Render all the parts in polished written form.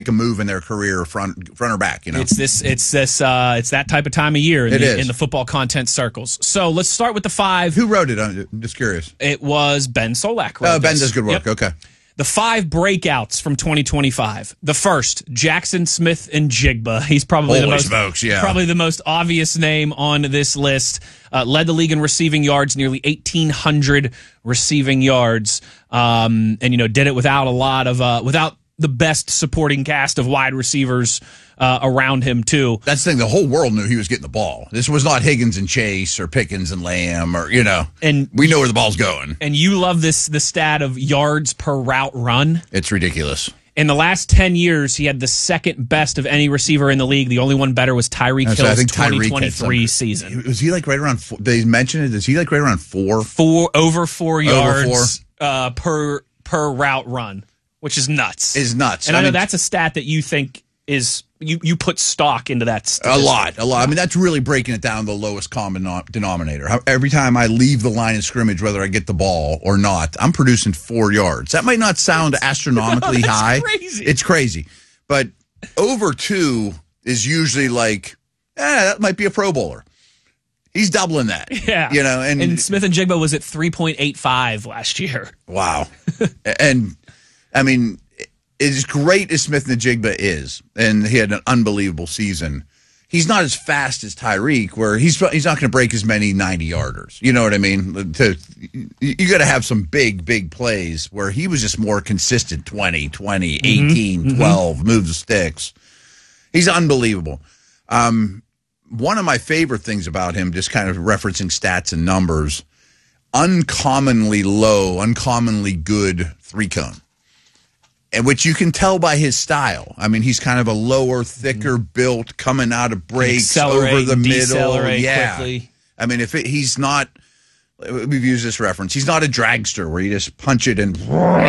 a move in their career, front or back. It's that type of time of year in the football content circles. So let's start with the 5. Who wrote it? I'm just curious. It was Ben Solak. Oh, Ben does good work. Yep. Okay. The 5 breakouts from 2025. The first, Jackson Smith-Njigba. He's probably probably the most obvious name on this list. Led the league in receiving yards, nearly 1,800 receiving yards, and did it without a lot of without the best supporting cast of wide receivers around him too. That's the thing. The whole world knew he was getting the ball. This was not Higgins and Chase or Pickens and Lamb and we know where the ball's going. And you love the stat of yards per route run. It's ridiculous. In the last 10 years, he had the second best of any receiver in the league. The only one better was Tyreek Hill's 2023 season. Was he right around 4? They mentioned it. Is he right around 4? Over 4 yards per route run, which is nuts. And I know that's a stat that you think is you put stock into that statistic. A lot. I mean, that's really breaking it down to the lowest common denominator. Every time I leave the line of scrimmage, whether I get the ball or not, I'm producing 4 yards. That might not sound astronomically high. Crazy. It's crazy. But over 2 is usually that might be a Pro Bowler. He's doubling that. Yeah. And Smith-Njigba was at 3.85 last year. Wow. And I mean, as great as Smith-Njigba is, and he had an unbelievable season, he's not as fast as Tyreek, where he's not going to break as many 90-yarders. You know what I mean? You got to have some big plays where he was just more consistent, 20, 18, 12, move the sticks. He's unbelievable. One of my favorite things about him, just kind of referencing stats and numbers, uncommonly low, uncommonly good 3-cone. And which you can tell by his style. I mean, he's kind of a lower, thicker built, coming out of breaks over the middle. Yeah. Quickly. I mean, he's not, we've used this reference, he's not a dragster where you just punch it and,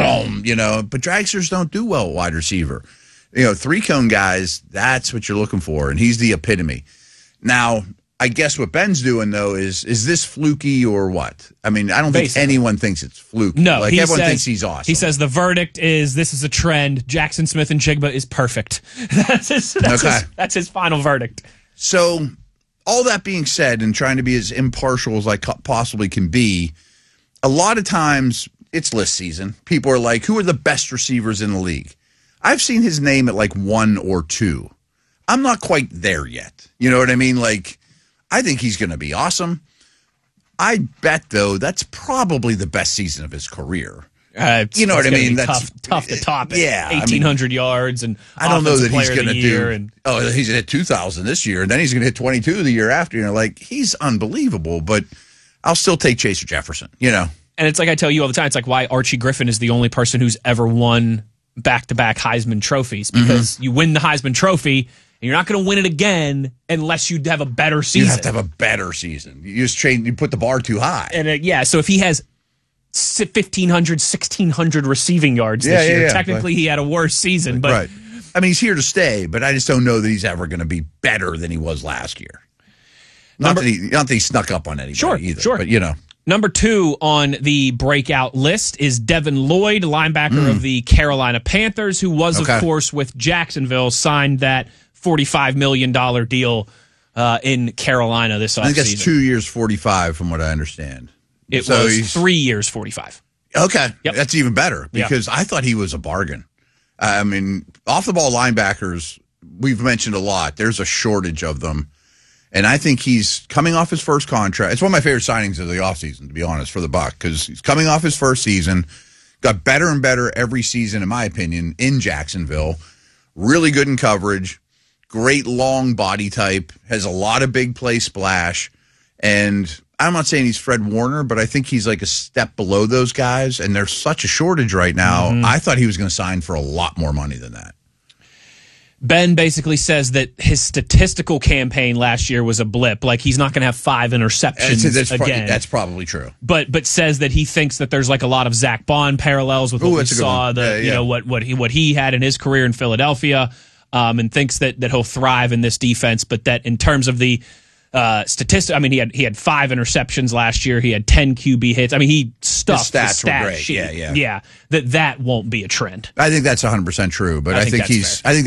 but dragsters don't do well at wide receiver. 3-cone guys, that's what you're looking for. And he's the epitome. Now, I guess what Ben's doing, though, is this fluky or what? I mean, I don't think anyone thinks it's fluky. No, everyone thinks he's awesome. He says the verdict is this is a trend. Jackson Smith-Njigba is perfect. That's his final verdict. So, all that being said, and trying to be as impartial as I possibly can be, a lot of times it's list season. People are like, who are the best receivers in the league? I've seen his name at 1 or 2. I'm not quite there yet. You know what I mean? I think he's going to be awesome. I bet, though, that's probably the best season of his career. You know what I mean? That's tough to top it. Yeah, 1,800 yards, and I don't know that he's going to do. And he's going to hit 2,000 this year, and then he's going to hit 22 the year after. He's unbelievable. But I'll still take Chase or Jefferson. And it's like I tell you all the time. It's like why Archie Griffin is the only person who's ever won back-to-back Heisman trophies, because you win the Heisman Trophy. And you're not going to win it again unless you have a better season. You have to have a better season. You just you put the bar too high. And so if he has 1,500, 1,600 receiving yards this year, technically he had a worse season. But right. I mean, he's here to stay, but I just don't know that he's ever going to be better than he was last year. Not that he snuck up on anybody either. Sure. But, Number 2 on the breakout list is Devin Lloyd, linebacker of the Carolina Panthers, who was, of course, with Jacksonville, signed that $45 million deal in Carolina this offseason. I think that's 2 years, 45, from what I understand. It was 3 years, 45. Okay. Yep. That's even better, because I thought he was a bargain. I mean, off-the-ball linebackers, we've mentioned a lot. There's a shortage of them. And I think he's coming off his first contract. It's one of my favorite signings of the offseason, to be honest, for the Buck, because he's coming off his first season, got better and better every season, in my opinion, in Jacksonville. Really good in coverage, great long body type, has a lot of big play splash. And I'm not saying he's Fred Warner, but I think he's a step below those guys. And there's such a shortage right now. I thought he was going to sign for a lot more money than that. Ben basically says that his statistical campaign last year was a blip. He's not going to have 5 interceptions again. That's probably true. But says that he thinks that there's a lot of Zach Bond parallels with what we saw. What he had in his career in Philadelphia, and thinks that he'll thrive in this defense. But that in terms of the statistics, I mean, he had 5 interceptions last year. He had 10 QB hits. I mean, he stuffed his the stat were great. sheet. Yeah. That won't be a trend. I think that's 100% true. But I think